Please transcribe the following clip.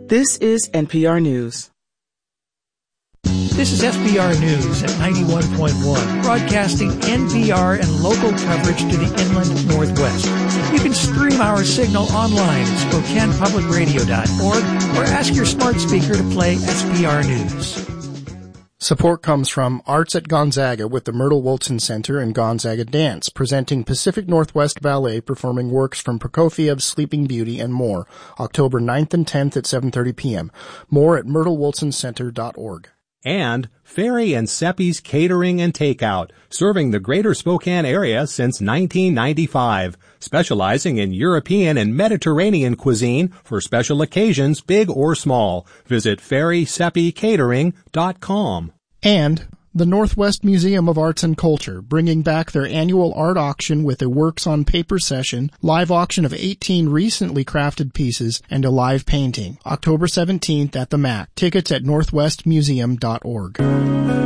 This is NPR News. This is SBR News at 91.1, broadcasting NPR and local coverage to the inland Northwest. You can stream our signal online at SpokanePublicRadio.org or ask your smart speaker to play SBR News. Support comes from Arts at Gonzaga with the Myrtle Wolfson Center and Gonzaga Dance, presenting Pacific Northwest Ballet performing works from Prokofiev's Sleeping Beauty and more, October 9th and 10th at 7:30 p.m. More at myrtlewolfsoncenter.org. And Ferry and Seppi's Catering and Takeout, serving the greater Spokane area since 1995, specializing in European and Mediterranean cuisine for special occasions, big or small. Visit ferryseppicatering.com. And the Northwest Museum of Arts and Culture, bringing back their annual art auction with a Works on Paper session, live auction of 18 recently crafted pieces, and a live painting. October 17th at the MAC. Tickets at northwestmuseum.org.